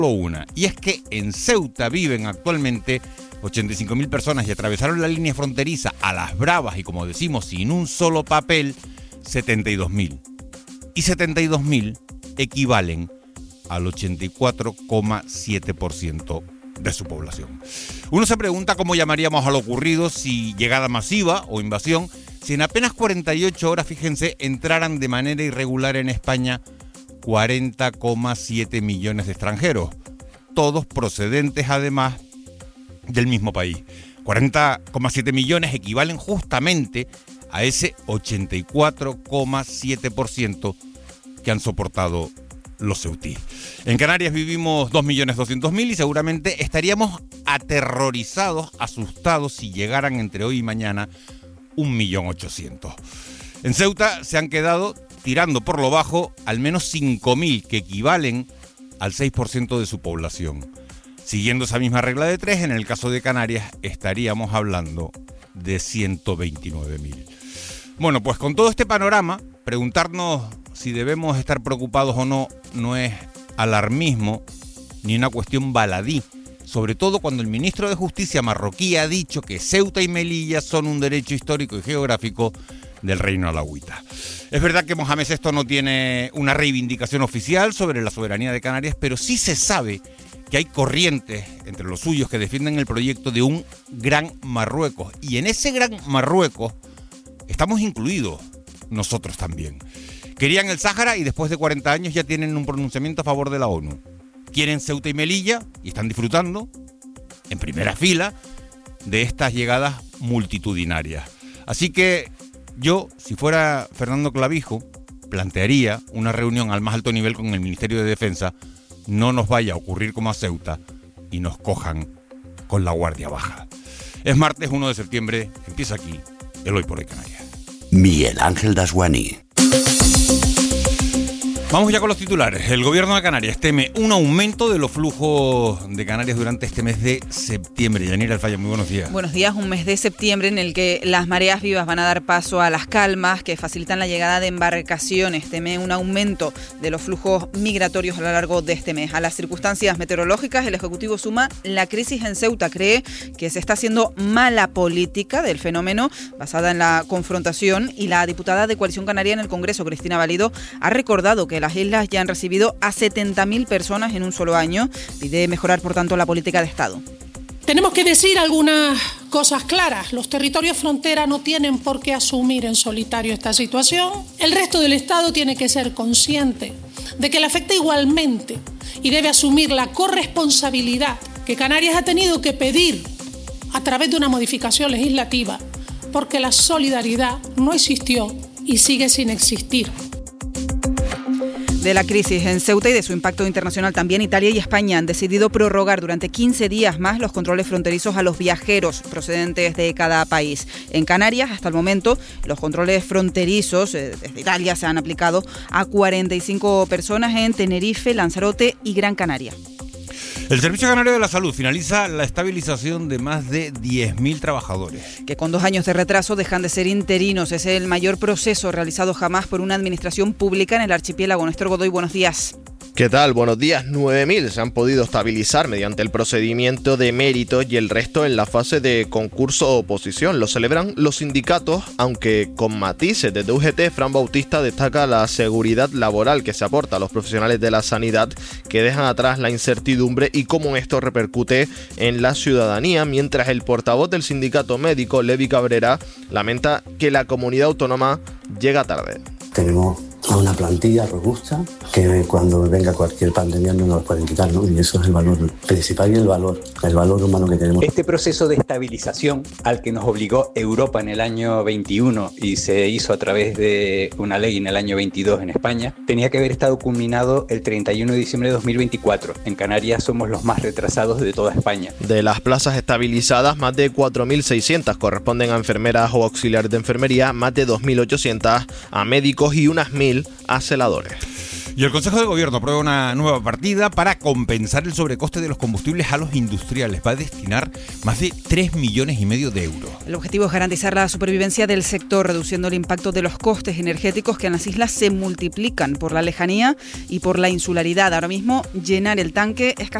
una, y es que en Ceuta viven actualmente 85.000 personas y atravesaron la línea fronteriza a las bravas y, como decimos, sin un solo papel, 72.000. Y 72.000 equivalen al 84,7% de su población. Uno se pregunta cómo llamaríamos a lo ocurrido si llegada masiva o invasión, si en apenas 48 horas, fíjense, entraran de manera irregular en España 40,7 millones de extranjeros, todos procedentes además del mismo país. 40,7 millones equivalen justamente a ese 84,7% que han soportado los ceutíes. En Canarias vivimos 2.200.000 y seguramente estaríamos aterrorizados, asustados si llegaran entre hoy y mañana 1.800.000. En Ceuta se han quedado tirando por lo bajo al menos 5.000, que equivalen al 6% de su población. Siguiendo esa misma regla de 3, en el caso de Canarias estaríamos hablando de 129.000. Bueno, pues con todo este panorama, preguntarnos si debemos estar preocupados o no es alarmismo ni una cuestión baladí, sobre todo cuando el ministro de Justicia marroquí ha dicho que Ceuta y Melilla son un derecho histórico y geográfico del Reino Alauita. Es verdad que Mohamed VI no tiene una reivindicación oficial sobre la soberanía de Canarias, pero sí se sabe que hay corrientes entre los suyos que defienden el proyecto de un Gran Marruecos. Y en ese Gran Marruecos estamos incluidos nosotros también. Querían el Sáhara y después de 40 años ya tienen un pronunciamiento a favor de la ONU. Quieren Ceuta y Melilla y están disfrutando en primera fila de estas llegadas multitudinarias. Así que yo, si fuera Fernando Clavijo, plantearía una reunión al más alto nivel con el Ministerio de Defensa. No nos vaya a ocurrir como a Ceuta y nos cojan con la guardia baja. Es martes 1 de septiembre, empieza aquí el Hoy por Hoy Canarias. Miguel Ángel Dasguani. Vamos ya con los titulares. El gobierno de Canarias teme un aumento de los flujos de Canarias durante este mes de septiembre. Yanira Alfaya, muy buenos días. Buenos días, un mes de septiembre en el que las mareas vivas van a dar paso a las calmas que facilitan la llegada de embarcaciones. Teme un aumento de los flujos migratorios a lo largo de este mes. A las circunstancias meteorológicas, el Ejecutivo suma la crisis en Ceuta. Cree que se está haciendo mala política del fenómeno basada en la confrontación, y la diputada de Coalición Canaria en el Congreso, Cristina Valido, ha recordado que las islas ya han recibido a 70.000 personas en un solo año. Pide mejorar, por tanto, la política de Estado. Tenemos que decir algunas cosas claras. Los territorios frontera no tienen por qué asumir en solitario esta situación. El resto del Estado tiene que ser consciente de que le afecta igualmente y debe asumir la corresponsabilidad que Canarias ha tenido que pedir a través de una modificación legislativa, porque la solidaridad no existió y sigue sin existir. De la crisis en Ceuta y de su impacto internacional también, Italia y España han decidido prorrogar durante 15 días más los controles fronterizos a los viajeros procedentes de cada país. En Canarias, hasta el momento, los controles fronterizos desde Italia se han aplicado a 45 personas en Tenerife, Lanzarote y Gran Canaria. El Servicio Canario de la Salud finaliza la estabilización de más de 10.000 trabajadores. Que con 2 años de retraso dejan de ser interinos. Es el mayor proceso realizado jamás por una administración pública en el archipiélago. Néstor Godoy, buenos días. ¿Qué tal? Buenos días. 9.000 se han podido estabilizar mediante el procedimiento de méritos y el resto en la fase de concurso o oposición. Lo celebran los sindicatos, aunque con matices. Desde UGT, Fran Bautista destaca la seguridad laboral que se aporta a los profesionales de la sanidad, que dejan atrás la incertidumbre y cómo esto repercute en la ciudadanía, mientras el portavoz del sindicato médico, Levi Cabrera, lamenta que la comunidad autónoma llega tarde. Tenemos una plantilla robusta que cuando venga cualquier pandemia no nos pueden quitar, ¿no? Y eso es el valor principal y el valor humano que tenemos. Este proceso de estabilización al que nos obligó Europa en el año 21 y se hizo a través de una ley en el año 22 en España, tenía que haber estado culminado el 31 de diciembre de 2024. En Canarias somos los más retrasados de toda España. De las plazas estabilizadas, más de 4.600 corresponden a enfermeras o auxiliares de enfermería, más de 2.800 a médicos y unas 1.000 a celadores. Y el Consejo de Gobierno aprueba una nueva partida para compensar el sobrecoste de los combustibles a los industriales. Va a destinar más de 3,5 millones de euros. El objetivo es garantizar la supervivencia del sector, reduciendo el impacto de los costes energéticos que en las islas se multiplican por la lejanía y por la insularidad. Ahora mismo, llenar el tanque es